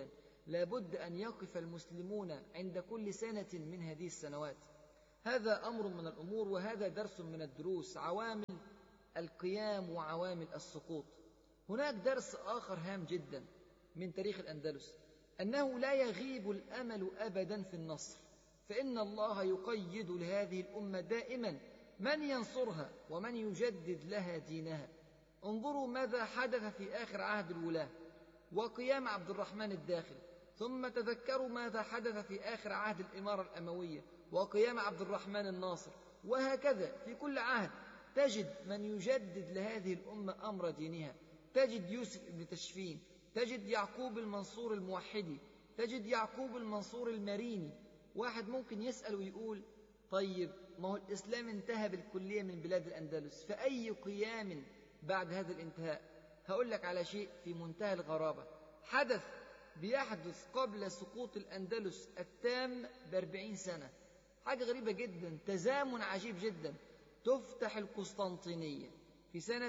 A: لابد أن يقف المسلمون عند كل سنة من هذه السنوات. هذا أمر من الأمور، وهذا درس من الدروس، عوامل القيام وعوامل السقوط. هناك درس آخر هام جدا من تاريخ الأندلس، أنه لا يغيب الأمل أبدا في النصر، فإن الله يقيد لهذه الأمة دائما من ينصرها ومن يجدد لها دينها. انظروا ماذا حدث في آخر عهد الولاة وقيام عبد الرحمن الداخل، ثم تذكروا ماذا حدث في آخر عهد الإمارة الأموية وقيام عبد الرحمن الناصر، وهكذا في كل عهد تجد من يجدد لهذه الأمة أمر دينها. تجد يوسف بن تشفين، تجد يعقوب المنصور الموحدي، تجد يعقوب المنصور المريني. واحد ممكن يسأل ويقول طيب ما هو الإسلام انتهى بالكلية من بلاد الأندلس، فأي قيام بعد هذا الانتهاء؟ هقول لك على شيء في منتهى الغرابة بيحدث قبل سقوط الأندلس التام ب40 سنة. حاجة غريبة جدا، تزامن عجيب جدا. تفتح القسطنطينية في سنة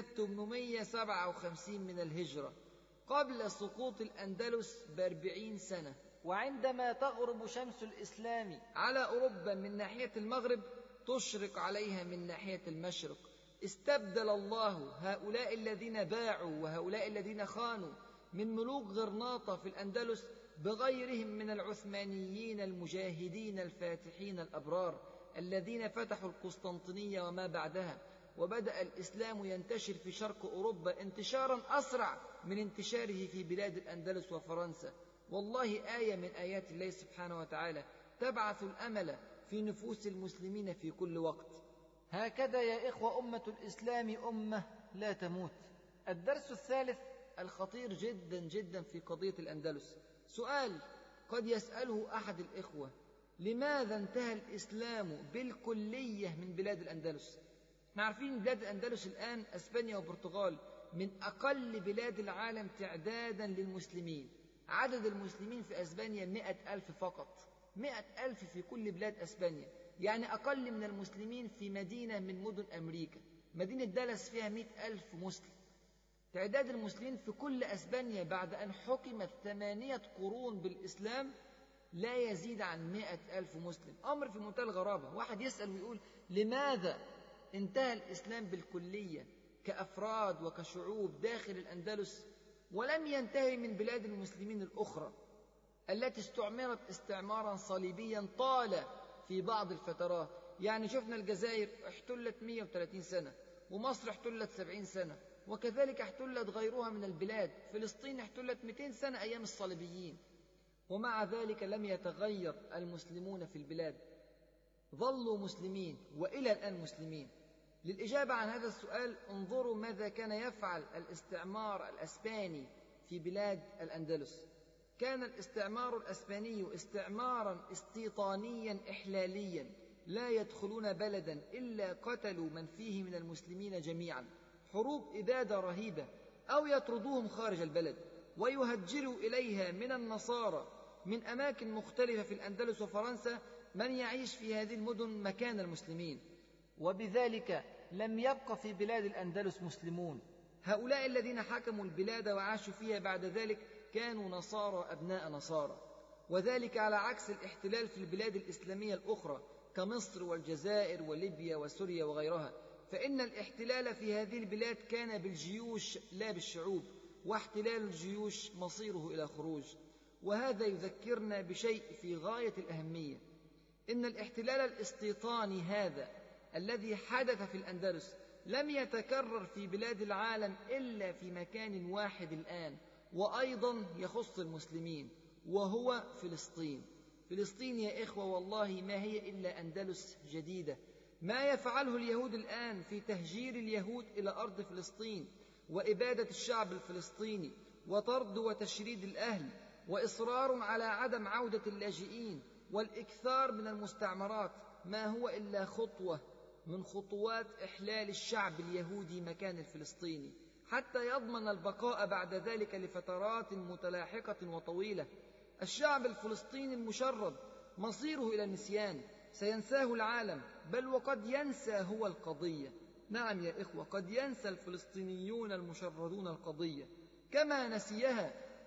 A: 857 من الهجرة قبل سقوط الأندلس ب40 سنة، وعندما تغرب شمس الإسلام على أوروبا من ناحية المغرب تشرق عليها من ناحية المشرق. استبدل الله هؤلاء الذين باعوا وهؤلاء الذين خانوا من ملوك غرناطة في الأندلس بغيرهم من العثمانيين المجاهدين الفاتحين الأبرار الذين فتحوا القسطنطينية وما بعدها، وبدأ الإسلام ينتشر في شرق أوروبا انتشارا أسرع من انتشاره في بلاد الأندلس وفرنسا. والله آية من آيات الله سبحانه وتعالى تبعث الأمل في نفوس المسلمين في كل وقت. هكذا يا إخوة أمة الإسلام أمة لا تموت. الدرس الثالث الخطير جدا جدا في قضية الأندلس، سؤال قد يسأله أحد الإخوة: لماذا انتهى الإسلام بالكلية من بلاد الأندلس؟ احنا عارفين بلاد الأندلس الآن أسبانيا وبرتغال من أقل بلاد العالم تعدادا للمسلمين. عدد المسلمين في أسبانيا 100,000 فقط، 100,000 في كل بلاد أسبانيا، يعني أقل من المسلمين في مدينة من مدن أمريكا. مدينة دالاس فيها 100,000 مسلم. تعداد المسلمين في كل أسبانيا بعد أن حكمت 8 قرون بالإسلام لا يزيد عن 100,000 مسلم. أمر في منتهى الغرابة. واحد يسأل ويقول لماذا انتهى الإسلام بالكلية كأفراد وكشعوب داخل الأندلس ولم ينتهي من بلاد المسلمين الأخرى التي استعمرت استعمارا صليبيا طال في بعض الفترات. يعني شفنا الجزائر احتلت 130 سنة، ومصر احتلت 70 سنة، وكذلك احتلت غيرها من البلاد. فلسطين احتلت 200 سنة أيام الصليبيين، ومع ذلك لم يتغير المسلمون في البلاد، ظلوا مسلمين وإلى الآن مسلمين. للإجابة عن هذا السؤال انظروا ماذا كان يفعل الاستعمار الأسباني في بلاد الأندلس. كان الاستعمار الأسباني استعمارا استيطانيا إحلاليا، لا يدخلون بلدا إلا قتلوا من فيه من المسلمين جميعا، حروب إبادة رهيبة، أو يطردوهم خارج البلد ويهجروا إليها من النصارى من أماكن مختلفة في الأندلس وفرنسا من يعيش في هذه المدن مكان المسلمين، وبذلك لم يبق في بلاد الأندلس مسلمون. هؤلاء الذين حكموا البلاد وعاشوا فيها بعد ذلك كانوا نصارى أبناء نصارى، وذلك على عكس الاحتلال في البلاد الإسلامية الأخرى كمصر والجزائر وليبيا وسوريا وغيرها، فإن الاحتلال في هذه البلاد كان بالجيوش لا بالشعوب، واحتلال الجيوش مصيره إلى خروج. وهذا يذكرنا بشيء في غاية الأهمية، إن الاحتلال الاستيطاني هذا الذي حدث في الأندلس لم يتكرر في بلاد العالم إلا في مكان واحد الآن، وأيضا يخص المسلمين، وهو فلسطين. فلسطين يا إخوة والله ما هي إلا أندلس جديدة. ما يفعله اليهود الآن في تهجير اليهود إلى أرض فلسطين وإبادة الشعب الفلسطيني وطرد وتشريد الأهل وإصرار على عدم عودة اللاجئين والإكثار من المستعمرات، ما هو إلا خطوة من خطوات إحلال الشعب اليهودي مكان الفلسطيني حتى يضمن البقاء بعد ذلك لفترات متلاحقة وطويلة. الشعب الفلسطيني المشرد مصيره إلى النسيان، سينساه العالم، بل وقد ينسى هو القضية. نعم يا إخوة، قد ينسى الفلسطينيون المشردون القضية كما نسيها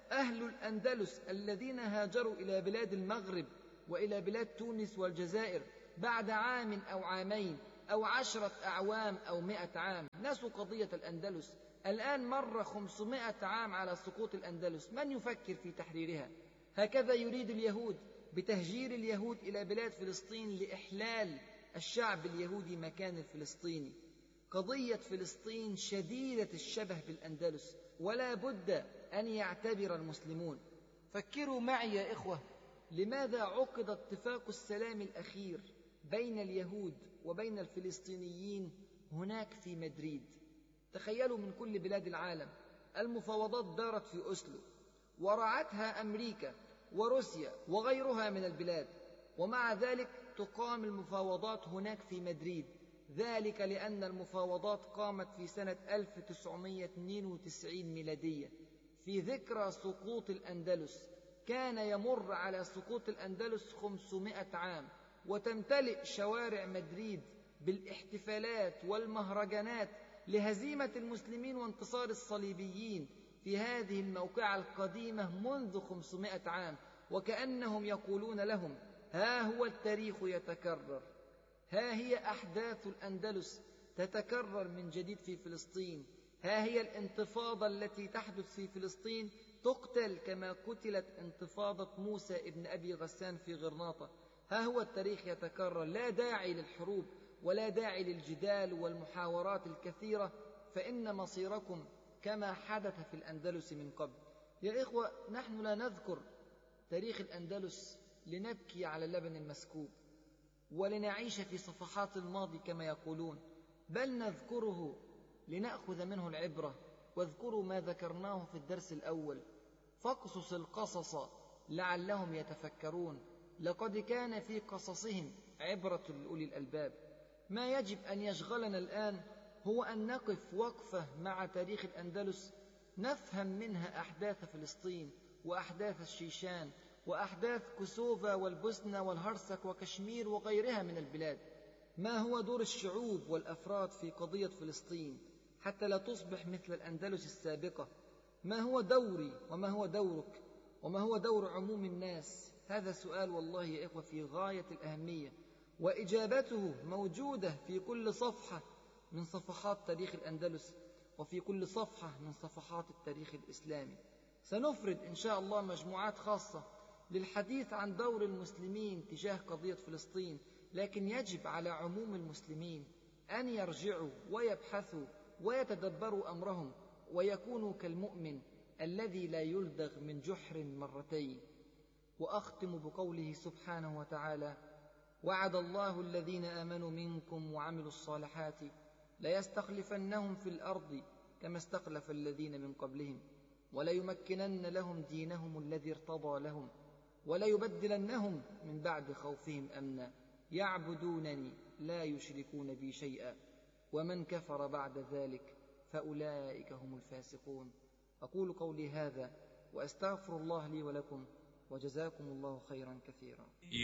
A: أهل الأندلس الذين هاجروا إلى بلاد المغرب وإلى بلاد تونس والجزائر بعد عام أو عامين أو 10 أعوام أو 100 عام نسوا قضية الأندلس. الآن مر 500 عام على سقوط الأندلس، من يفكر في تحريرها؟ هكذا يريد اليهود بتهجير اليهود إلى بلاد فلسطين لإحلال الشعب اليهودي مكان الفلسطيني. قضية فلسطين شديدة الشبه بالأندلس، ولا بد أن يعتبر المسلمون. فكروا معي يا إخوة، لماذا عقد اتفاق السلام الأخير بين اليهود وبين الفلسطينيين هناك في مدريد؟ تخيلوا، من كل بلاد العالم المفاوضات دارت في أوسلو، ورعتها أمريكا وروسيا وغيرها من البلاد، ومع ذلك تقام المفاوضات هناك في مدريد. ذلك لأن المفاوضات قامت في سنة 1992 ميلادية في ذكرى سقوط الأندلس. كان يمر على سقوط الأندلس 500 عام، وتمتلئ شوارع مدريد بالاحتفالات والمهرجانات لهزيمة المسلمين وانتصار الصليبيين في هذه الموقعة القديمة منذ 500 عام، وكأنهم يقولون لهم: ها هو التاريخ يتكرر، ها هي أحداث الأندلس تتكرر من جديد في فلسطين، ها هي الانتفاضة التي تحدث في فلسطين تقتل كما قتلت انتفاضة موسى ابن أبي غسان في غرناطة. ها هو التاريخ يتكرر. لا داعي للحروب ولا داعي للجدال والمحاورات الكثيرة، فإن مصيركم كما حدث في الأندلس من قبل. يا إخوة، نحن لا نذكر تاريخ الأندلس لنبكي على اللبن المسكوب ولنعيش في صفحات الماضي كما يقولون، بل نذكره لنأخذ منه العبرة. واذكروا ما ذكرناه في الدرس الأول: فاقصص القصص لعلهم يتفكرون. لقد كان في قصصهم عبرة لأولي الألباب. ما يجب أن يشغلنا الآن هو أن نقف وقفة مع تاريخ الأندلس، نفهم منها أحداث فلسطين وأحداث الشيشان وأحداث كوسوفا والبوسنة والهرسك وكشمير وغيرها من البلاد. ما هو دور الشعوب والأفراد في قضية فلسطين حتى لا تصبح مثل الأندلس السابقة؟ ما هو دوري وما هو دورك وما هو دور عموم الناس؟ هذا سؤال والله يا إخوة في غاية الأهمية، وإجابته موجودة في كل صفحة من صفحات تاريخ الأندلس وفي كل صفحة من صفحات التاريخ الإسلامي. سنفرد إن شاء الله مجموعات خاصة للحديث عن دور المسلمين تجاه قضية فلسطين، لكن يجب على عموم المسلمين أن يرجعوا ويبحثوا ويتدبروا أمرهم ويكونوا كالمؤمن الذي لا يلدغ من جحر مرتين. وأختم بقوله سبحانه وتعالى: وعد الله الذين آمنوا منكم وعملوا الصالحات ليستخلفنهم في الأرض كما استخلف الذين من قبلهم وليمكنن لهم دينهم الذي ارتضى لهم وليبدلنهم من بعد خوفهم أمنا يعبدونني لا يشركون بي شيئا ومن كفر بعد ذلك فأولئك هم الفاسقون. أقول قولي هذا وأستغفر الله لي ولكم، وجزاكم الله خيرا كثيرا.